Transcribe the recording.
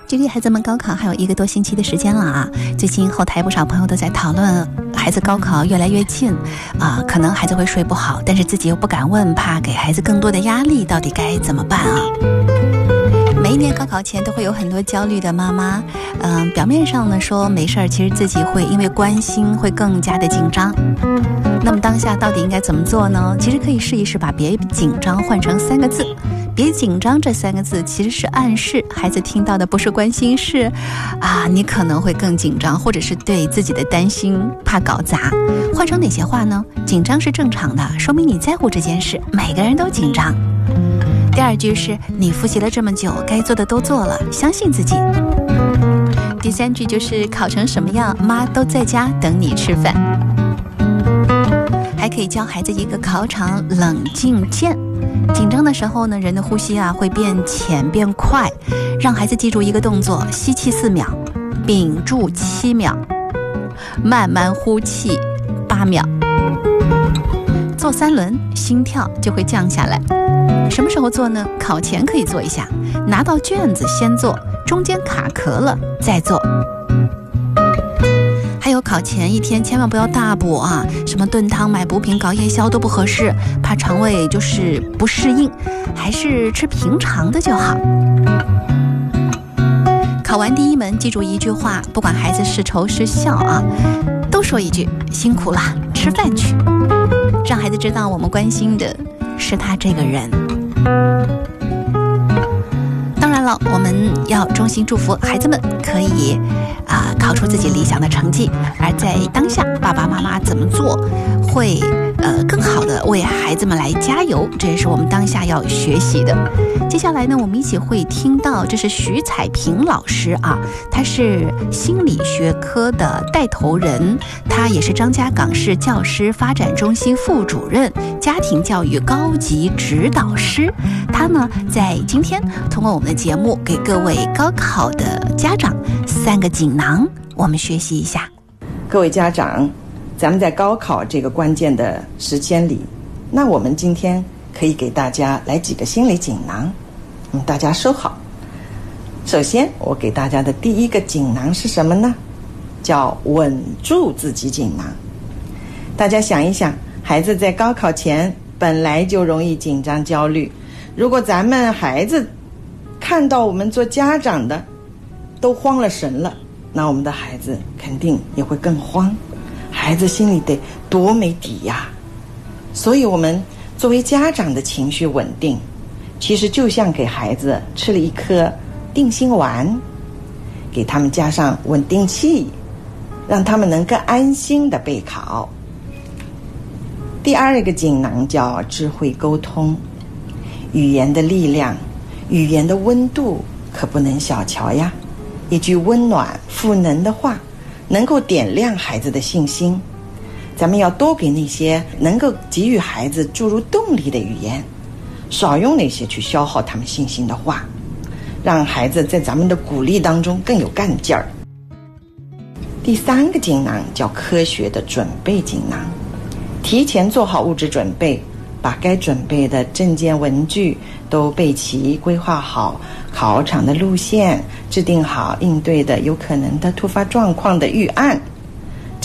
距离孩子们高考还有1个多星期的时间了啊！最近后台不少朋友都在讨论，孩子高考越来越近啊，可能孩子会睡不好，但是自己又不敢问，怕给孩子更多的压力，到底该怎么办啊？每一年高考前都会有很多焦虑的妈妈，表面上呢说没事儿，其实自己会因为关心会更加的紧张。那么当下到底应该怎么做呢？其实可以试一试把别紧张换成3个字。别紧张这3个字其实是暗示孩子听到的不是关心，是你可能会更紧张，或者是对自己的担心怕搞砸。换成哪些话呢？紧张是正常的，说明你在乎这件事，每个人都紧张。第2句是你复习了这么久，该做的都做了，相信自己。第3句就是考成什么样，妈都在家等你吃饭。还可以教孩子一个考场冷静键。紧张的时候呢，人的呼吸会变浅变快，让孩子记住一个动作：吸气4秒，屏住7秒，慢慢呼气8秒。做3轮，心跳就会降下来。什么时候做呢？考前可以做一下，拿到卷子先做，中间卡壳了再做。还有考前1天千万不要大补啊，什么炖汤买补品搞夜宵都不合适，怕肠胃就是不适应，还是吃平常的就好。考完第1门，记住一句话，不管孩子是愁是笑都说一句辛苦了，吃饭去，让孩子知道我们关心的是他这个人。当然了，我们要衷心祝福孩子们可以考出自己理想的成绩，而在当下爸爸妈妈怎么做会更好的为孩子们来加油，这也是我们当下要学习的。接下来呢，我们一起会听到这是徐彩萍老师他是心理学科的带头人，他也是张家港市教师发展中心副主任，家庭教育高级指导师。他呢在今天通过我们的节目给各位高考的家长3个锦囊，我们学习一下。 各位家长，咱们在高考这个关键的时间里，那我们今天可以给大家来几个心理锦囊，大家收好。首先我给大家的第1个锦囊是什么呢？叫稳住自己锦囊。大家想一想，孩子在高考前本来就容易紧张焦虑，如果咱们孩子看到我们做家长的都慌了神了，那我们的孩子肯定也会更慌，孩子心里得多没底呀。所以我们作为家长的情绪稳定，其实就像给孩子吃了一颗定心丸，给他们加上稳定器，让他们能更安心的备考。第2个锦囊叫智慧沟通。语言的力量，语言的温度可不能小瞧呀。一句温暖赋能的话，能够点亮孩子的信心。咱们要多给那些能够给予孩子注入动力的语言，少用那些去消耗他们信心的话，让孩子在咱们的鼓励当中更有干劲儿。第3个锦囊叫科学的准备锦囊。提前做好物质准备，把该准备的证件文具都备齐，规划好考场的路线，制定好应对的有可能的突发状况的预案。